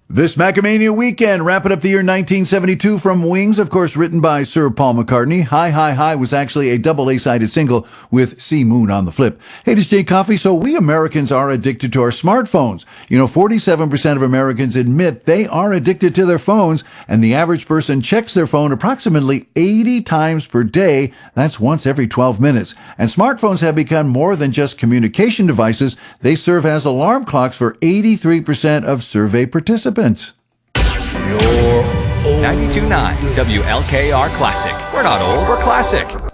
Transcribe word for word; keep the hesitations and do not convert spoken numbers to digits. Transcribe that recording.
This Macamania weekend, wrapping up the year nineteen seventy-two from Wings, of course, written by Sir Paul McCartney. Hi, Hi, Hi was actually a double A-sided single with Sea Moon on the flip. Hey, this is Jay Coffey. So we Americans are addicted to our smartphones. You know, forty-seven percent of Americans admit they are addicted to their phones, and the average person checks their phone approximately eighty times per day. That's once every twelve minutes. And smartphones have become more than just communication devices. They serve as alarm clocks for eighty-three percent of survey participants. ninety-two point nine W L K R Classic. We're not old, we're classic.